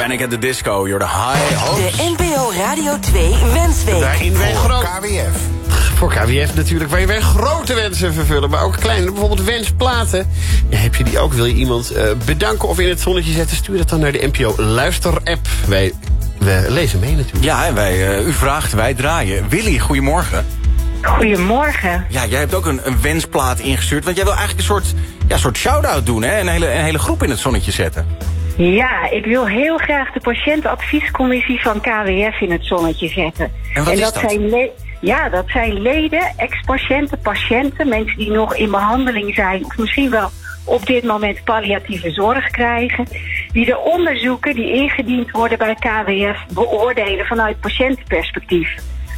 Panic at the Disco, you're the high hopes. De NPO Radio 2 Wensweek. Daarin wij KWF. Voor KWF natuurlijk, waar je weer grote wensen vervullen. Maar ook kleine, bijvoorbeeld wensplaten. Ja, heb je die ook? Wil je iemand bedanken of in het zonnetje zetten? Stuur dat dan naar de NPO Luister-app. We lezen mee natuurlijk. Ja, en u vraagt, wij draaien. Willy, goedemorgen. Goedemorgen. Ja, jij hebt ook een wensplaat ingestuurd. Want jij wil eigenlijk een soort shout-out doen, hè? Een hele groep in het zonnetje zetten. Ja, ik wil heel graag de patiëntenadviescommissie van KWF in het zonnetje zetten. En wat is dat? Dat zijn leden, ex-patiënten, patiënten, mensen die nog in behandeling zijn, of misschien wel op dit moment palliatieve zorg krijgen, die de onderzoeken die ingediend worden bij KWF beoordelen vanuit patiëntenperspectief.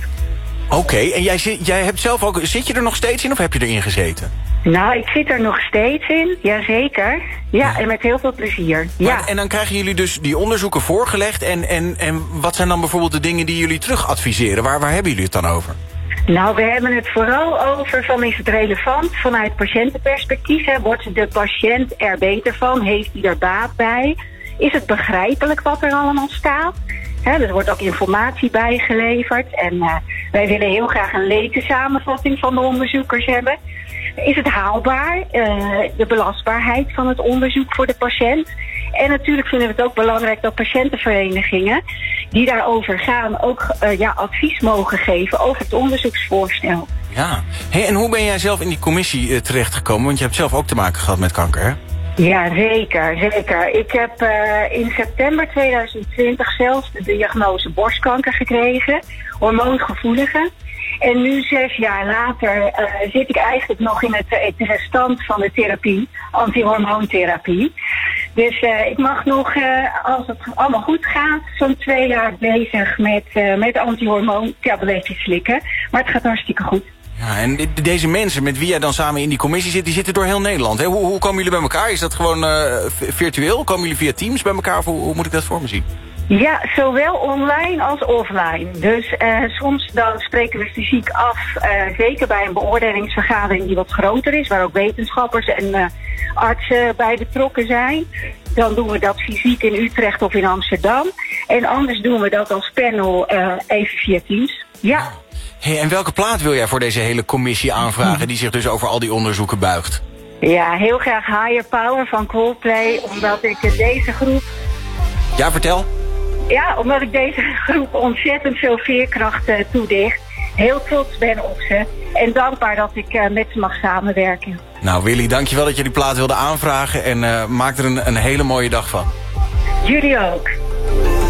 Oké, en jij hebt zelf ook... Zit je er nog steeds in of heb je erin gezeten? Nou, ik zit er nog steeds in, jazeker. Ja, en met heel veel plezier. Ja. En dan krijgen jullie dus die onderzoeken voorgelegd. En wat zijn dan bijvoorbeeld de dingen die jullie terug adviseren? Waar hebben jullie het dan over? Nou, we hebben het vooral over van is het relevant vanuit patiëntenperspectief. Hè? Wordt de patiënt er beter van? Heeft hij er baat bij? Is het begrijpelijk wat er allemaal staat? Er wordt ook informatie bijgeleverd. En wij willen heel graag een lekensamenvatting van de onderzoekers hebben. Is het haalbaar? De belastbaarheid van het onderzoek voor de patiënt. En natuurlijk vinden we het ook belangrijk dat patiëntenverenigingen die daarover gaan ook advies mogen geven over het onderzoeksvoorstel. Ja. Hey, en hoe ben jij zelf in die commissie terechtgekomen? Want je hebt zelf ook te maken gehad met kanker, hè? Ja, zeker. Ik heb in september 2020 zelf de diagnose borstkanker gekregen, hormoongevoelige. En nu 6 jaar later zit ik eigenlijk nog in het restant van de therapie, antihormoontherapie. Dus ik mag nog, als het allemaal goed gaat, zo'n 2 jaar bezig met antihormoontabletjes slikken. Maar het gaat hartstikke goed. Ja, en deze mensen met wie jij dan samen in die commissie zit, die zitten door heel Nederland. Hè? Hoe komen jullie bij elkaar? Is dat gewoon virtueel? Komen jullie via Teams bij elkaar? Of hoe moet ik dat voor me zien? Ja, zowel online als offline. Dus soms dan spreken we fysiek af, zeker bij een beoordelingsvergadering die wat groter is, waar ook wetenschappers en artsen bij betrokken zijn. Dan doen we dat fysiek in Utrecht of in Amsterdam. En anders doen we dat als panel even via Teams. Ja. Hey, en welke plaat wil jij voor deze hele commissie aanvragen die zich dus over al die onderzoeken buigt? Ja, heel graag Higher Power van Coldplay, omdat ik deze groep... Ja, vertel. Ja, omdat ik deze groep ontzettend veel veerkracht toedicht. Heel trots ben op ze. En dankbaar dat ik met ze mag samenwerken. Nou Willy, dankjewel dat je die plaat wilde aanvragen. En maak er een hele mooie dag van. Jullie ook.